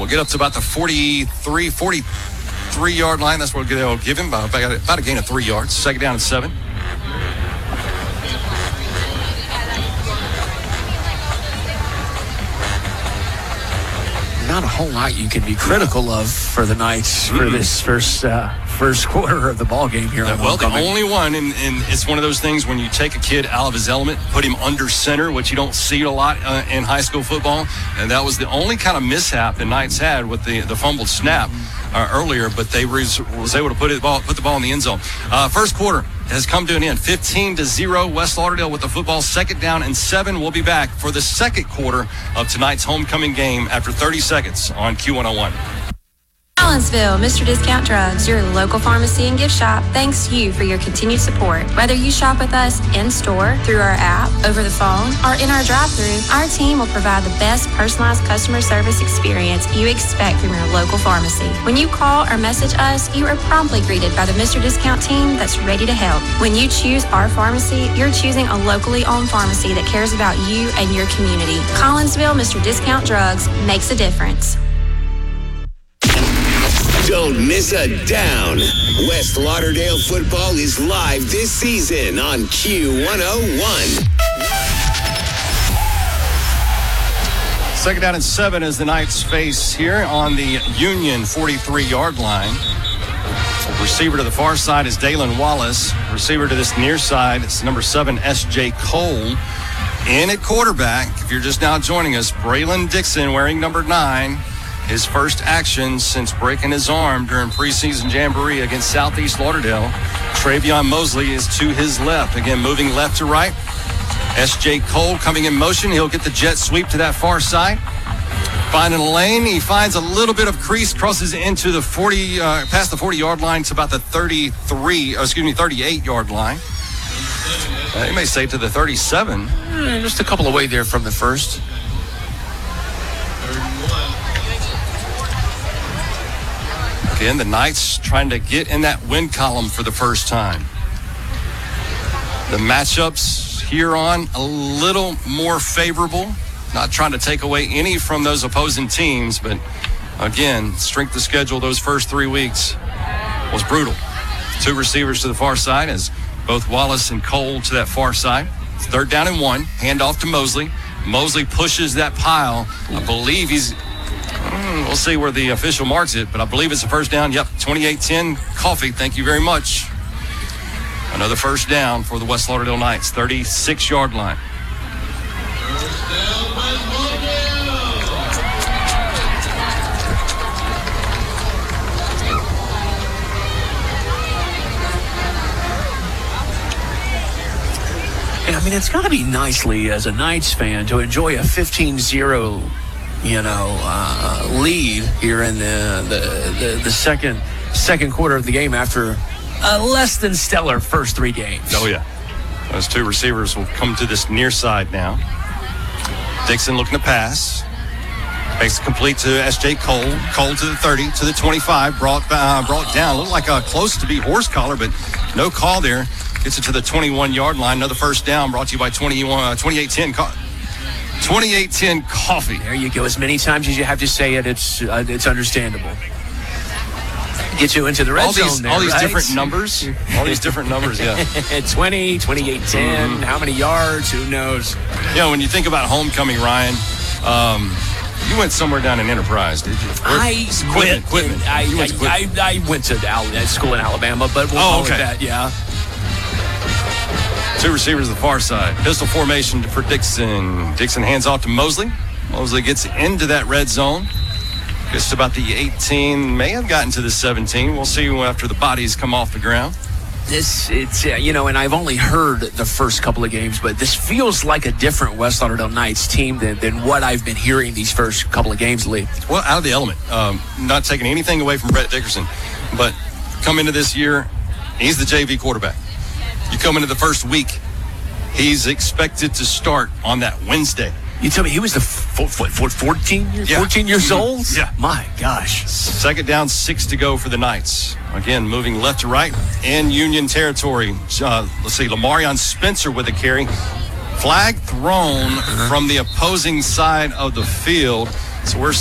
we'll get up to about the 43-yard line. That's what they'll give him, about a gain of 3 yards. Second down and 7. Not a whole lot you can be critical of for the Knights for this first quarter of the ball game here. Well, the only one, and it's one of those things when you take a kid out of his element, put him under center, which you don't see a lot in high school football, and that was the only kind of mishap the Knights had with the fumbled snap earlier, but they was able to put the ball in the end zone. First quarter has come to an end, 15-0, West Lauderdale with the football. Second down and 7. We'll be back for the second quarter of tonight's homecoming game after 30 seconds on Q101. Collinsville, Mr. Discount Drugs, your local pharmacy and gift shop, thanks you for your continued support. Whether you shop with us in-store, through our app, over the phone, or in our drive-thru, our team will provide the best personalized customer service experience you expect from your local pharmacy. When you call or message us, you are promptly greeted by the Mr. Discount team that's ready to help. When you choose our pharmacy, you're choosing a locally owned pharmacy that cares about you and your community. Collinsville, Mr. Discount Drugs makes a difference. Don't miss a down. West Lauderdale football is live this season on Q101. Second down and 7 as the Knights face here on the Union 43-yard line. Receiver to the far side is Dalen Wallace. Receiver to this near side is number 7, S.J. Cole. In at quarterback, if you're just now joining us, Braylon Dixon wearing number 9. His first action since breaking his arm during preseason jamboree against Southeast Lauderdale. Travion Mosley is to his left. Again, moving left to right. S.J. Cole coming in motion. He'll get the jet sweep to that far side. Finding a lane. He finds a little bit of crease, crosses into the 40, past the 40-yard line to about the 38-yard line. You may say to the 37. Just a couple away there from the first. Again, the Knights trying to get in that win column for the first time. The matchups here on a little more favorable. Not trying to take away any from those opposing teams, but again, strength of schedule those first 3 weeks was brutal. 2 receivers to the far side as both Wallace and Cole to that far side. Third down and 1. Handoff to Mosley. Mosley pushes that pile. I believe he's... We'll see where the official marks it, but I believe it's a first down. Yep, 28-10 Coffee. Thank you very much. Another first down for the West Lauderdale Knights, 36-yard line. And I mean, it's got to be nicely as a Knights fan to enjoy a 15-0 lead here in the second quarter of the game after a less than stellar first 3 games. Oh, yeah. Those 2 receivers will come to this near side now. Dixon looking to pass. Makes it complete to S.J. Cole. Cole to the 30, to the 25. Brought down. Looked like close to be horse collar, but no call there. Gets it to the 21-yard line. Another first down brought to you by 28-10 Coffee. There you go. As many times as you have to say it, it's understandable. Get you into the red zone there, all these right? different numbers. All these different numbers, yeah. 20, 28-10, how many yards, who knows? When you think about homecoming, Ryan, you went somewhere down in Enterprise, did you? Quitman. I went to school in Alabama, but we'll call it that, yeah. 2 receivers to the far side. Pistol formation for Dixon. Dixon hands off to Mosley. Mosley gets into that red zone. Gets to about the 18, may have gotten to the 17. We'll see after the bodies come off the ground. And I've only heard the first couple of games, but this feels like a different West Lauderdale Knights team than what I've been hearing these first couple of games, Lee. Well, out of the element. Not taking anything away from Brett Dickerson, but come into this year, he's the JV quarterback. You come into the first week, he's expected to start on that Wednesday. You tell me he was 14 years old? Yeah. My gosh. Second down, 6 to go for the Knights. Again, moving left to right in Union territory. Let's see, Lamarion Spencer with a carry. Flag thrown from the opposing side of the field. So we're